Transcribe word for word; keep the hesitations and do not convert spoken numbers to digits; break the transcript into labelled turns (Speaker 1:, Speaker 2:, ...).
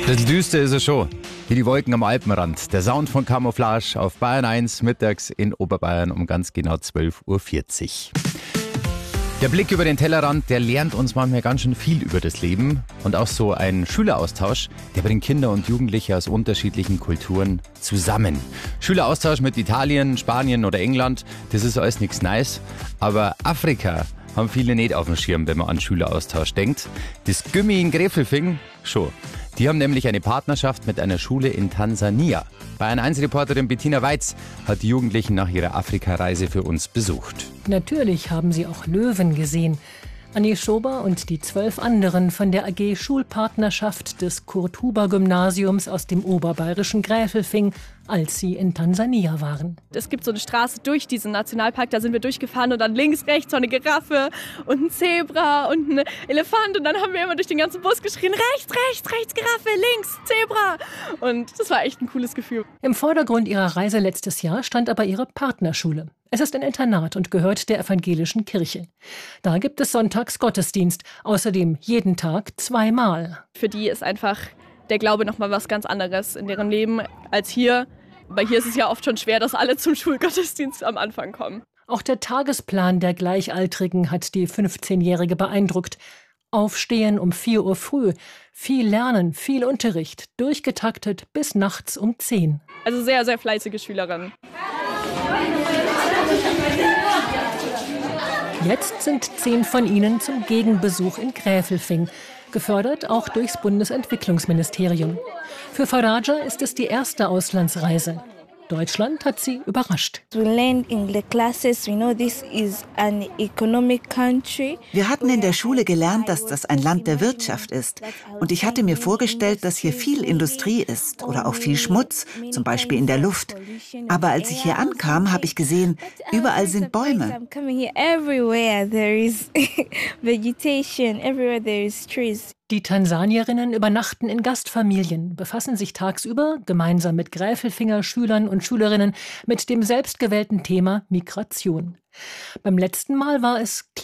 Speaker 1: Bisschen düster ist es schon, wie die Wolken am Alpenrand. Der Sound von Camouflage auf Bayern eins mittags in Oberbayern um ganz genau zwölf Uhr vierzig. Der Blick über den Tellerrand, der lernt uns manchmal ganz schön viel über das Leben. Und auch so ein Schüleraustausch, der bringt Kinder und Jugendliche aus unterschiedlichen Kulturen zusammen. Schüleraustausch mit Italien, Spanien oder England, das ist alles nichts Neues. Aber Afrika haben viele nicht auf dem Schirm, wenn man an Schüleraustausch denkt. Das Gymmi in Gräfelfing schon. Die haben nämlich eine Partnerschaft mit einer Schule in Tansania. Bayern eins Reporterin Bettina Weiz hat die Jugendlichen nach ihrer Afrikareise für uns besucht.
Speaker 2: Natürlich haben sie auch Löwen gesehen. Anni Schober und die zwölf anderen von der A G Schulpartnerschaft des Kurt-Huber-Gymnasiums aus dem oberbayerischen Gräfelfing, als sie in Tansania waren.
Speaker 3: Es gibt so eine Straße durch diesen Nationalpark, da sind wir durchgefahren und dann links, rechts so eine Giraffe und ein Zebra und ein Elefant und dann haben wir immer durch den ganzen Bus geschrien, rechts, rechts, rechts Giraffe, links Zebra, und das war echt ein cooles Gefühl.
Speaker 2: Im Vordergrund ihrer Reise letztes Jahr stand aber ihre Partnerschule. Es ist ein Internat und gehört der evangelischen Kirche. Da gibt es sonntags Gottesdienst, außerdem jeden Tag zweimal.
Speaker 3: Für die ist einfach der Glaube noch mal was ganz anderes in deren Leben als hier. Weil hier ist es ja oft schon schwer, dass alle zum Schulgottesdienst am Anfang kommen.
Speaker 2: Auch der Tagesplan der Gleichaltrigen hat die fünfzehnjährige beeindruckt. Aufstehen um vier Uhr früh, viel lernen, viel Unterricht, durchgetaktet bis nachts um zehn.
Speaker 3: Also sehr, sehr fleißige Schülerinnen.
Speaker 2: Jetzt sind zehn von ihnen zum Gegenbesuch in Gräfelfing, gefördert auch durchs Bundesentwicklungsministerium. Für Faraja ist es die erste Auslandsreise. Deutschland hat sie überrascht.
Speaker 4: Wir hatten in der Schule gelernt, dass das ein Land der Wirtschaft ist. Und ich hatte mir vorgestellt, dass hier viel Industrie ist oder auch viel Schmutz, zum Beispiel in der Luft. Aber als ich hier ankam, habe ich gesehen, überall sind Bäume.
Speaker 2: Die Tansanierinnen übernachten in Gastfamilien, befassen sich tagsüber gemeinsam mit Gräfelfinger Schülern und Schülerinnen mit dem selbstgewählten Thema Migration. Beim letzten Mal war es